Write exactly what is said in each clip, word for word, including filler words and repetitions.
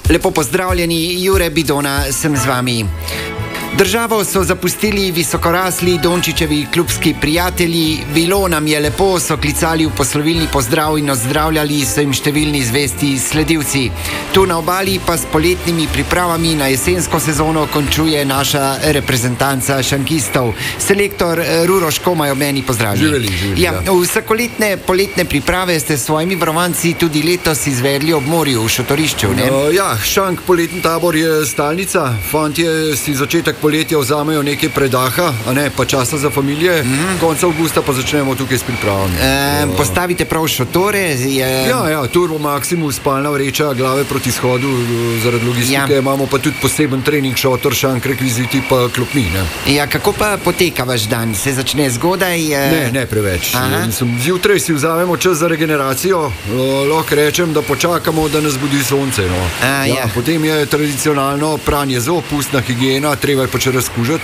Lepo pozdravljeni, Jure Bidona sem z vami. Državo so zapustili visokorasli Dončićevi klubski prijatelji. Bilo nam je lepo, so klicali v poslovilni pozdrav in ozdravljali so jim številni zvesti sledilci. Tu na obali pa s poletnimi pripravami na jesensko sezono končuje naša reprezentanca šankistov. Selektor Ruro Škomaj ob meni pozdravljen. Živeli, živeli, ja, ja. Vsakoletne poletne priprave ste s svojimi varovanci tudi letos izvedli ob morju v šotorišču, ne? Uh, ja, Šank poletni tabor je stalnica. Fantje si začetek poletja vzamejo nekaj predaha, a ne, pa časa za familije. Mm. Konca avgusta pa začnemo tukaj s pripravami. E, uh, postavite prav šotore? Je... Ja, ja, Turbo Maximus, spalna vreča, glave proti shodu, zaradi logistike. Ja. Imamo pa tudi poseben trening šotor, Šank rekviziti pa klopni, ne. Ja, kako pa poteka vaš dan? Se začne zgodaj? Uh... Ne, ne preveč. Mislim, zjutraj si vzamemo čas za regeneracijo. Uh, lahko rečem, da počakamo, da nas budi sonce, no. A, ja, ja. Potem je tradicionalno pranje zob, pustna higiena, treba je pač razkužati.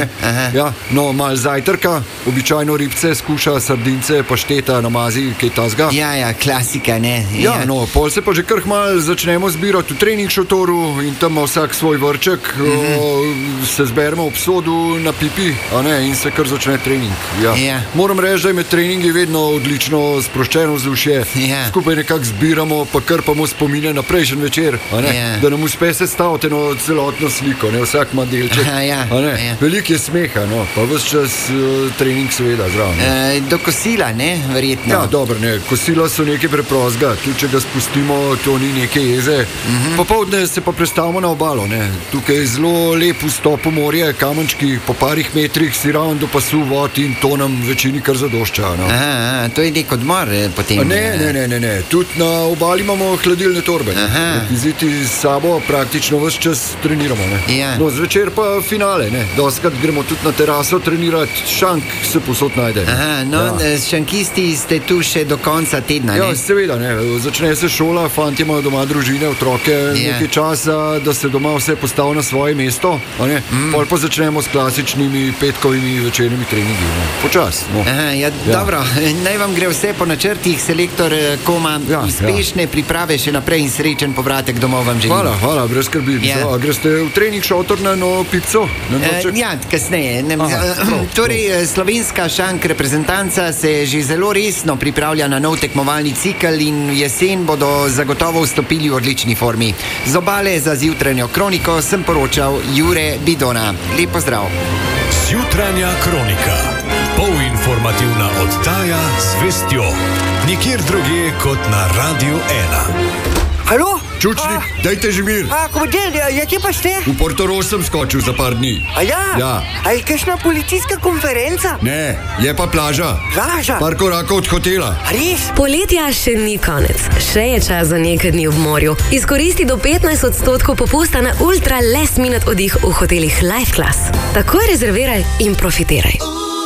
Ja, no, malo zajtrka, običajno ribce, skuša, sardince, pašteta, namazi, kaj tazga. Ja, ja, klasika, ne. Ja, ja, no, pol se pa že kar malo začnemo zbirati v trening šotoru in tam ima vsak svoj vrček, mm-hmm. o, se zberemo ob sodu na pipi, a ne, in se kar začne trening. Ja. Ja. Moram reči, da je med treningi vedno odlično sproščeno vzdušje. Ja. Skupaj nekako zbiramo, pa krpamo spomine na prejšnji večer, a ne, ja. Da nam uspe sestaviti eno celotno sliko, ne, vsak ima delček. Aha, ja. Ja. Veliko je smeha, no, pa ves čas uh, trening seveda zraven. E, do kosila, ne, verjetno. Ja, dobro, ne, kosila so nekaj preprostega, tudi če ga spustimo, to ni neke jeze. Mm-hmm. Popoldne se pa prestavimo na obalo, ne. Tukaj je zelo lep vstop v morje, kamenčki po parih metrih, si ravno do pasu vod in to nam večini kar zadošča, no. Aha, aha, to je nek odmor potem. A ne, ne, ne, ne, ne, tudi na obali imamo hladilne torbe. Rekviziti s sabo praktično ves čas treniramo, ne. Ja. No, zvečer pa finale, ne. Doskrat gremo tudi na teraso trenirati, Šank se posod najde. Aha, no, ja. Šankisti ste tu še do konca tedna, ne? Ja, seveda, ne. Začne se šola, fantje imajo doma družine, otroke, ja. Nekaj časa, da se doma vse postavi na svoje mesto, a ne. Mm. Pol pa začnemo s klasičnimi petkovimi večernimi treningi, ne. Počas, no. Aha, ja, ja. Dobro, naj vam gre vse po načrtih, selektor Koma, ja, uspešne ja. Priprave še naprej in srečen povratek domov vam želim. Hvala, hvala, brez skrbi. Ja. Greste v trening šotor na no pico? Uh, ja, kasneje. Ne, Aha, uh, torej, slovenska šank reprezentanca se že zelo resno pripravlja na nov tekmovalni cikel in jesen bodo zagotovo vstopili v odlični formi. Z obale za zjutranjo kroniko sem poročal Jure Bidona. Lep pozdrav. Zjutranja kronika. Polinformativna oddaja z vestjo. Nikjer drugje kot na Radiu ena. Halo? Čučnik, a, dajte že mir. A, komandel, ja, kje pa ste? V Portorož sem skočil za par dni. A ja? Ja. A je kakšna policijska konferenca? Ne, je pa plaža. Plaža? Par korakov od hotela. A res? Poletja še ni konec. Še je čas za nekaj dni v morju. Izkoristi do petnajst odstotkov popusta na ultra last minute oddih v hotelih Life Class. Takoj rezerviraj in profitiraj.